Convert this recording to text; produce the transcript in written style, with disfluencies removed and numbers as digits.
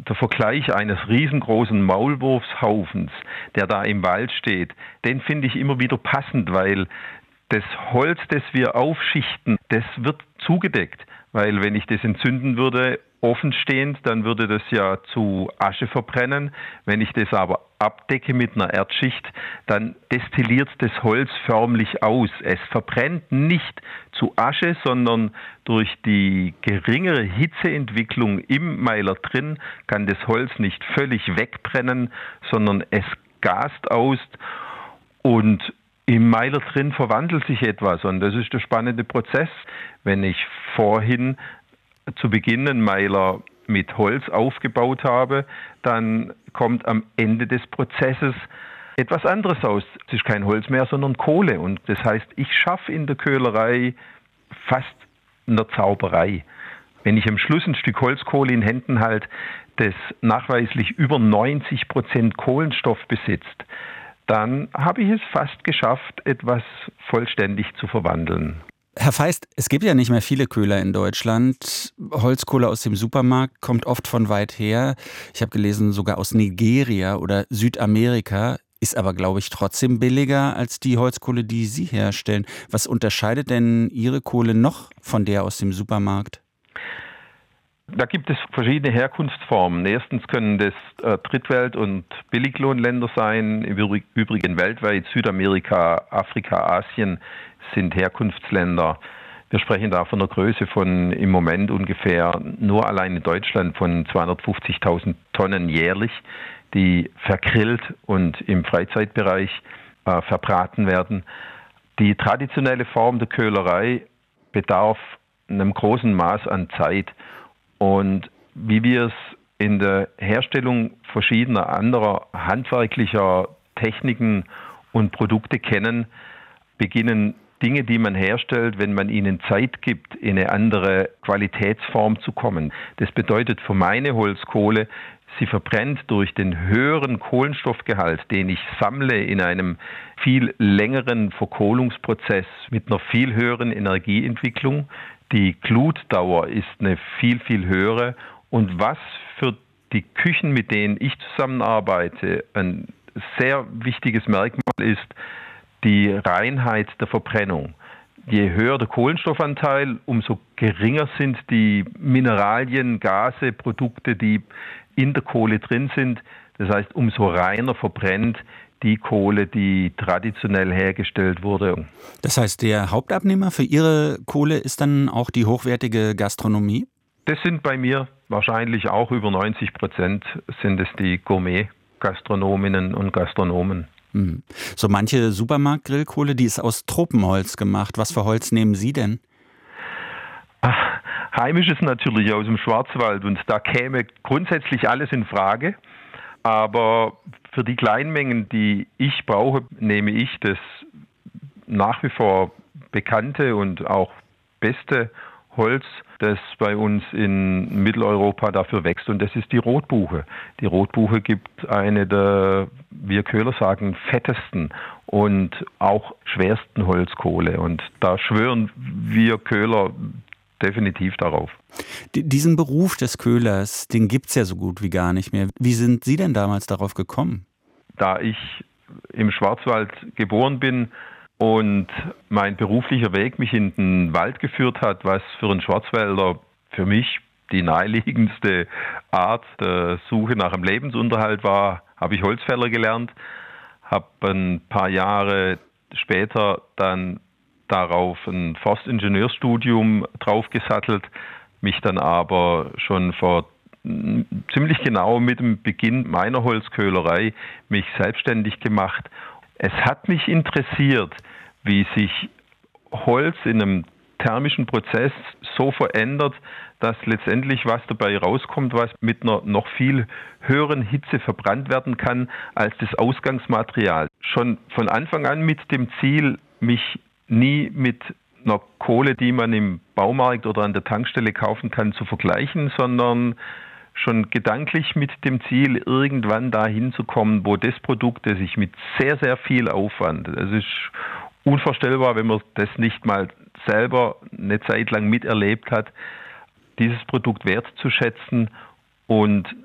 der Vergleich eines riesengroßen Maulwurfshaufens, der da im Wald steht, den finde ich immer wieder passend, weil das Holz, das wir aufschichten, das wird zugedeckt. Weil wenn ich das entzünden würde, offenstehend, dann würde das ja zu Asche verbrennen. Wenn ich das aber abdecke mit einer Erdschicht, dann destilliert das Holz förmlich aus. Es verbrennt nicht zu Asche, sondern durch die geringere Hitzeentwicklung im Meiler drin kann das Holz nicht völlig wegbrennen, sondern es gast aus und im Meiler drin verwandelt sich etwas und das ist der spannende Prozess. Wenn ich vorhin zu Beginn einen Meiler mit Holz aufgebaut habe, dann kommt am Ende des Prozesses etwas anderes aus. Es ist kein Holz mehr, sondern Kohle. Und das heißt, ich schaffe in der Köhlerei fast eine Zauberei. Wenn ich am Schluss ein Stück Holzkohle in Händen halte, das nachweislich über 90% Kohlenstoff besitzt, dann habe ich es fast geschafft, etwas vollständig zu verwandeln. Herr Feist, es gibt ja nicht mehr viele Köhler in Deutschland. Holzkohle aus dem Supermarkt kommt oft von weit her. Ich habe gelesen, sogar aus Nigeria oder Südamerika, ist aber, glaube ich, trotzdem billiger als die Holzkohle, die Sie herstellen. Was unterscheidet denn Ihre Kohle noch von der aus dem Supermarkt? Da gibt es verschiedene Herkunftsformen. Erstens können das Drittwelt- und Billiglohnländer sein. Im Übrigen weltweit Südamerika, Afrika, Asien sind Herkunftsländer. Wir sprechen da von der Größe von im Moment ungefähr nur allein in Deutschland von 250.000 Tonnen jährlich, die vergrillt und im Freizeitbereich verbraten werden. Die traditionelle Form der Köhlerei bedarf einem großen Maß an Zeit. Und wie wir es in der Herstellung verschiedener anderer handwerklicher Techniken und Produkte kennen, beginnen Dinge, die man herstellt, wenn man ihnen Zeit gibt, in eine andere Qualitätsform zu kommen. Das bedeutet für meine Holzkohle, sie verbrennt durch den höheren Kohlenstoffgehalt, den ich sammle in einem viel längeren Verkohlungsprozess mit einer viel höheren Energieentwicklung. Die Glutdauer ist eine viel, viel höhere. Und was für die Küchen, mit denen ich zusammenarbeite, ein sehr wichtiges Merkmal ist, die Reinheit der Verbrennung. Je höher der Kohlenstoffanteil, umso geringer sind die Mineralien, Gase, Produkte, die in der Kohle drin sind. Das heißt, umso reiner verbrennt die Kohle, die traditionell hergestellt wurde. Das heißt, der Hauptabnehmer für Ihre Kohle ist dann auch die hochwertige Gastronomie? Das sind bei mir wahrscheinlich auch über 90% sind es die Gourmet-Gastronominnen und Gastronomen. So manche Supermarktgrillkohle, die ist aus Tropenholz gemacht. Was für Holz nehmen Sie denn? Heimisches natürlich aus dem Schwarzwald und da käme grundsätzlich alles in Frage. Aber für die Kleinmengen, die ich brauche, nehme ich das nach wie vor bekannte und auch beste Holz, das bei uns in Mitteleuropa dafür wächst, und das ist die Rotbuche. Die Rotbuche gibt eine der, wir Köhler sagen, fettesten und auch schwersten Holzkohle. Und da schwören wir Köhler definitiv darauf. Diesen Beruf des Köhlers, den gibt es ja so gut wie gar nicht mehr. Wie sind Sie denn damals darauf gekommen? Da ich im Schwarzwald geboren bin und mein beruflicher Weg mich in den Wald geführt hat, was für einen Schwarzwälder für mich die naheliegendste Art der Suche nach einem Lebensunterhalt war, habe ich Holzfäller gelernt, habe ein paar Jahre später dann darauf ein Forstingenieursstudium draufgesattelt, mich dann aber schon vor ziemlich genau mit dem Beginn meiner Holzköhlerei mich selbstständig gemacht. Es hat mich interessiert, wie sich Holz in einem thermischen Prozess so verändert, dass letztendlich was dabei rauskommt, was mit einer noch viel höheren Hitze verbrannt werden kann als das Ausgangsmaterial. Schon von Anfang an mit dem Ziel, mich nie mit einer Kohle, die man im Baumarkt oder an der Tankstelle kaufen kann, zu vergleichen, sondern schon gedanklich mit dem Ziel, irgendwann dahin zu kommen, wo das Produkt, das ich mit sehr, sehr viel Aufwand, das ist unvorstellbar, wenn man das nicht mal selber eine Zeit lang miterlebt hat, dieses Produkt wertzuschätzen und